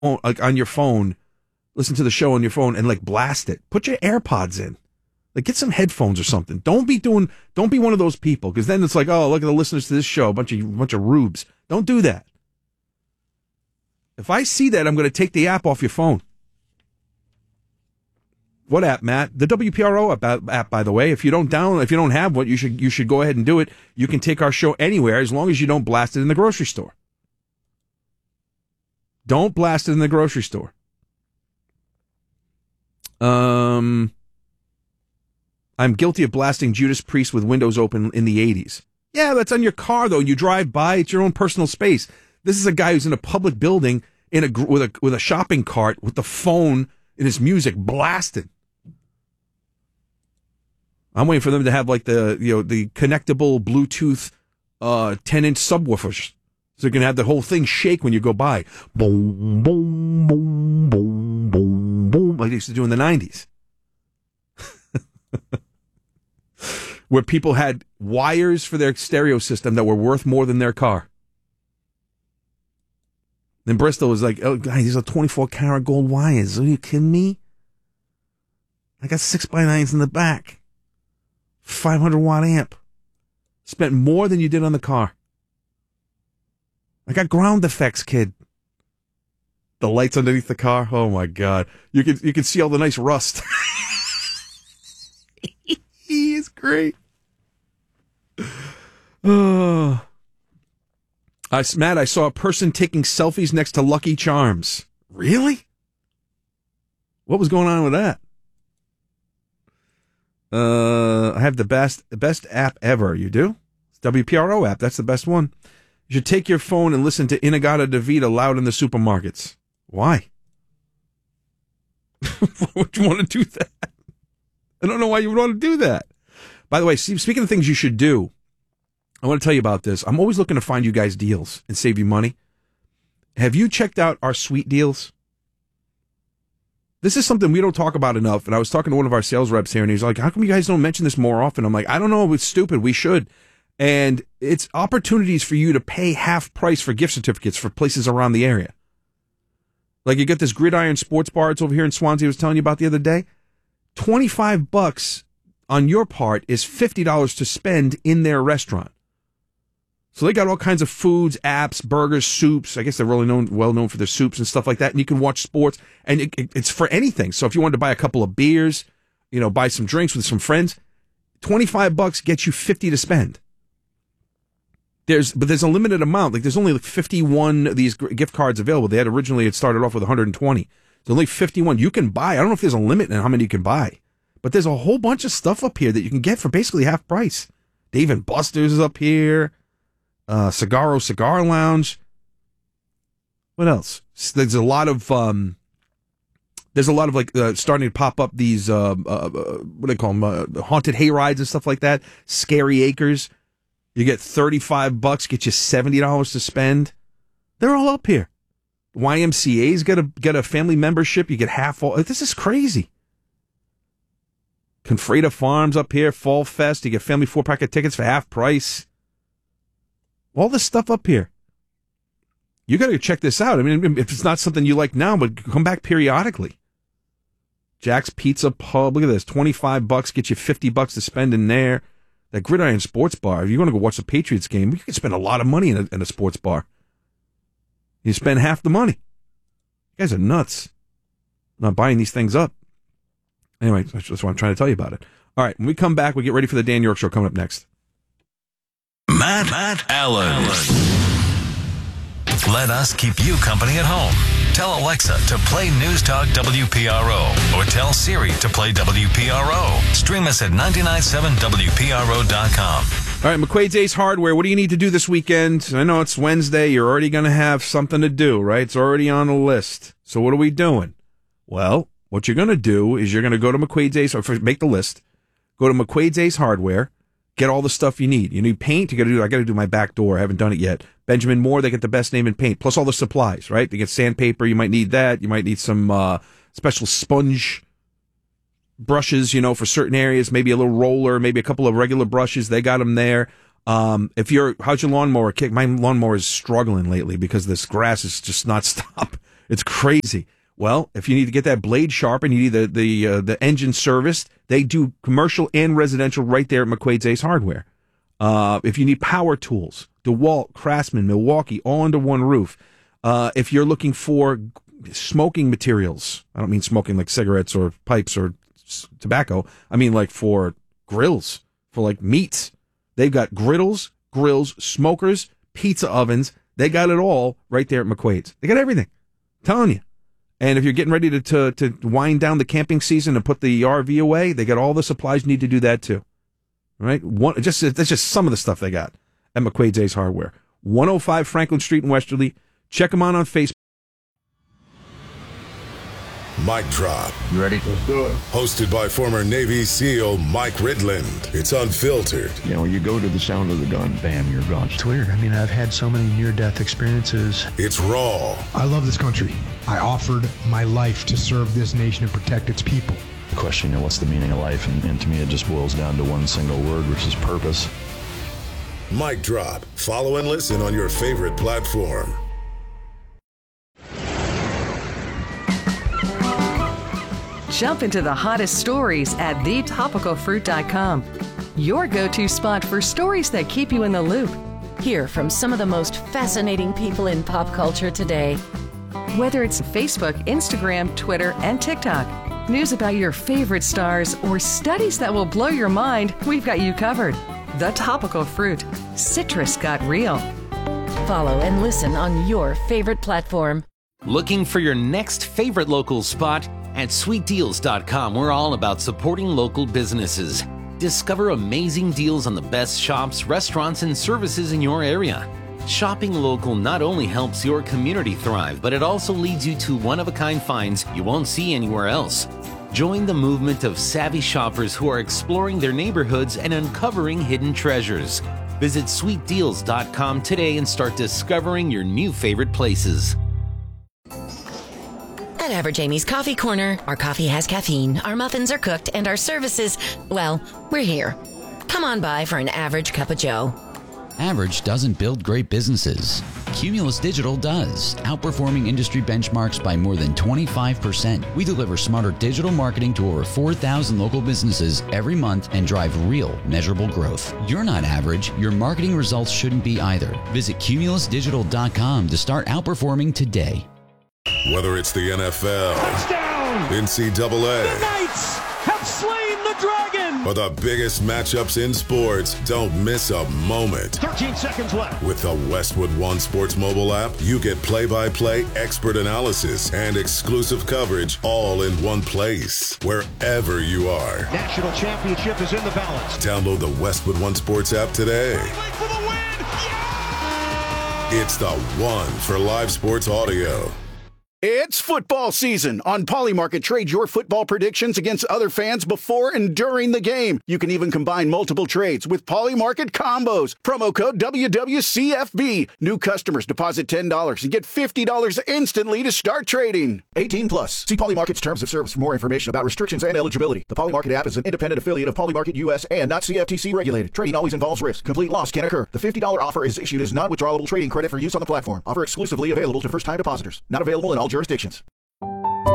like on your phone, listen to the show on your phone and like blast it. Put your AirPods in. Like get some headphones or something. Don't be one of those people, because then it's like, oh, look at the listeners to this show, a bunch of rubes. Don't do that. If I see that, I'm going to take the app off your phone. What app, Matt? The WPRO app, by the way. If you don't have one, you should go ahead and do it. You can take our show anywhere as long as you don't blast it in the grocery store. Don't blast it in the grocery store. I'm guilty of blasting Judas Priest with windows open in the 80s. Yeah, that's on your car, though. You drive by. It's your own personal space. This is a guy who's in a public building with a shopping cart with the phone and his music blasted. I'm waiting for them to have like the connectable Bluetooth 10-inch subwoofers, so you can have the whole thing shake when you go by. Boom, boom, boom, boom, boom, boom, like they used to do in the 90s. Where people had wires for their stereo system that were worth more than their car. Then Bristol was like, oh, guys, these are 24-karat gold wires. Are you kidding me? I got 6x9s in the back. 500-watt amp. Spent more than you did on the car. I got ground effects, kid. The lights underneath the car. Oh, my God. You can see all the nice rust. He is great. Oh. Matt, I saw a person taking selfies next to Lucky Charms. Really? What was going on with that? I have the best app ever. You do? It's WPRO app. That's the best one. You should take your phone and listen to Inagata Davida loud in the supermarkets. Why? Why would you want to do that? I don't know why you would want to do that. By the way, speaking of things you should do, I want to tell you about this. I'm always looking to find you guys deals and save you money. Have you checked out our sweet deals? This is something we don't talk about enough. And I was talking to one of our sales reps here, and he's like, how come you guys don't mention this more often? I'm like, I don't know. It's stupid. We should. And it's opportunities for you to pay half price for gift certificates for places around the area. Like you get this Gridiron Sports Bar. It's over here in Swansea I was telling you about the other day. $25 on your part is $50 to spend in their restaurant. So they got all kinds of foods, apps, burgers, soups. I guess they're really well known for their soups and stuff like that. And you can watch sports, and it's for anything. So if you wanted to buy a couple of beers, buy some drinks with some friends, $25 gets you $50 to spend. There's a limited amount. Like there's only like 51 of these gift cards available. They had originally it started off with 120. There's only 51 you can buy. I don't know if there's a limit on how many you can buy, but there's a whole bunch of stuff up here that you can get for basically half price. Dave & Buster's is up here. Cigar Lounge. What else? There's a lot of starting to pop up these what do they call them? Haunted hayrides and stuff like that. Scary Acres. You get $35, get you $70 to spend. They're all up here. YMCA's get a family membership. You get half all. This is crazy. Confreda Farms up here, Fall Fest. You get family 4-pack of tickets for half price. All this stuff up here. You got to check this out. I mean, if it's not something you like now, but come back periodically. Jack's Pizza Pub. Look at this. $25 get you $50 to spend in there. That Gridiron Sports Bar. If you want to go watch the Patriots game, you can spend a lot of money in a sports bar. You spend half the money. You guys are nuts. I'm not buying these things up. Anyway, that's why I'm trying to tell you about it. All right, when we come back, we get ready for the Dan York Show coming up next. Matt Allen. Let us keep you company at home. Tell Alexa to play News Talk WPRO or tell Siri to play WPRO. Stream us at 997WPRO.com. All right, McQuaid's Ace Hardware. What do you need to do this weekend? I know it's Wednesday. You're already going to have something to do, right? It's already on the list. So what are we doing? Well, what you're going to do is you're going to go to McQuaid's Ace, or make the list. Go to McQuaid's Ace Hardware. Get all the stuff you need. You need paint. I got to do my back door. I haven't done it yet. Benjamin Moore, they get the best name in paint, plus all the supplies, right? They get sandpaper. You might need that. You might need some special sponge brushes, for certain areas. Maybe a little roller, maybe a couple of regular brushes. They got them there. How's your lawnmower kick? My lawnmower is struggling lately because this grass is just not stop. It's crazy. Well, if you need to get that blade sharpened, you need the engine serviced, they do commercial and residential right there at McQuaid's Ace Hardware. If you need power tools, DeWalt, Craftsman, Milwaukee, all under one roof. If you're looking for smoking materials, I don't mean smoking like cigarettes or pipes or tobacco. I mean like for grills, for like meats. They've got griddles, grills, smokers, pizza ovens. They got it all right there at McQuaid's. They got everything. I'm telling you. And if you're getting ready to wind down the camping season and put the RV away, they got all the supplies you need to do that too. All right? That's just some of the stuff they got at McQuaid's Ace Hardware. 105 Franklin Street in Westerly. Check them out on Facebook. Mic Drop. You ready? Let's do it. Hosted by former Navy SEAL Mike Ridland. It's unfiltered. You know, you go to the sound of the gun, bam, you're gone. It's weird. I mean, I've had so many near-death experiences. It's raw. I love this country. I offered my life to serve this nation and protect its people. The question, you know, what's the meaning of life? And to me, it just boils down to one single word, which is purpose. Mic Drop. Follow and listen on your favorite platform. Jump into the hottest stories at thetopicalfruit.com. Your go-to spot for stories that keep you in the loop. Hear from some of the most fascinating people in pop culture today. Whether it's Facebook, Instagram, Twitter, and TikTok, news about your favorite stars, or studies that will blow your mind, we've got you covered. The Topical Fruit. Citrus got real. Follow and listen on your favorite platform. Looking for your next favorite local spot? At sweetdeals.com, we're all about supporting local businesses. Discover amazing deals on the best shops, restaurants, and services in your area. Shopping local not only helps your community thrive, but it also leads you to one-of-a-kind finds you won't see anywhere else. Join the movement of savvy shoppers who are exploring their neighborhoods and uncovering hidden treasures. Visit sweetdeals.com today and start discovering your new favorite places. At Average Amy's Coffee Corner, our coffee has caffeine, our muffins are cooked, and our services, well, we're here. Come on by for an average cup of joe. Average doesn't build great businesses. Cumulus Digital does, outperforming industry benchmarks by more than 25%. We deliver smarter digital marketing to over 4,000 local businesses every month and drive real, measurable growth. You're not average. Your marketing results shouldn't be either. Visit cumulusdigital.com to start outperforming today. Whether it's the NFL, touchdown, NCAA, the Knights have slain the dragon, or the biggest matchups in sports, don't miss a moment. 13 seconds left. With the Westwood One Sports mobile app, you get play-by-play, expert analysis, and exclusive coverage all in one place, wherever you are. National championship is in the balance. Download the Westwood One Sports app today. For the win. Yeah! It's the one for live sports audio. It's football season. On Polymarket, trade your football predictions against other fans before and during the game. You can even combine multiple trades with Polymarket combos. Promo code WWCFB. New customers deposit $10 and get $50 instantly to start trading. 18 plus. See Polymarket's terms of service for more information about restrictions and eligibility. The Polymarket app is an independent affiliate of Polymarket US and not CFTC regulated. Trading always involves risk. Complete loss can occur. The $50 offer is issued as non-withdrawable trading credit for use on the platform. Offer exclusively available to first-time depositors. Not available in all jurisdictions.